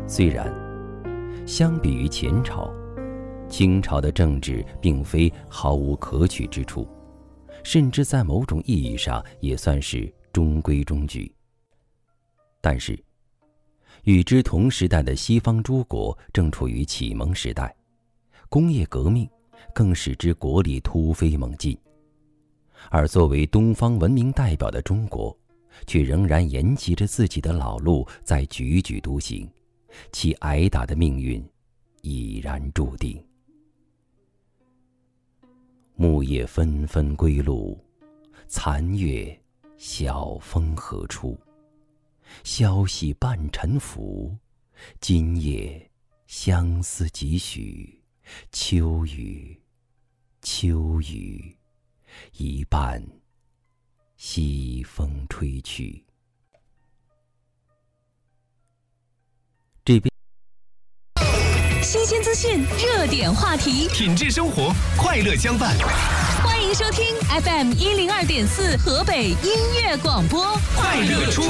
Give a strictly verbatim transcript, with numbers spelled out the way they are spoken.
虽然相比于前朝，清朝的政治并非毫无可取之处，甚至在某种意义上也算是中规中矩。但是与之同时代的西方诸国正处于启蒙时代，工业革命更使之国力突飞猛进，而作为东方文明代表的中国，却仍然沿袭着自己的老路在踽踽独行，其挨打的命运已然注定。木叶纷纷归路，残月晓风何处？消息半沉浮，今夜相思几许？秋雨，秋雨，一半西风吹去。这边新鲜资讯，热点话题， 品质生活，快乐相伴。 欢迎收听 F M 一零二点四河北音乐广播， 快乐出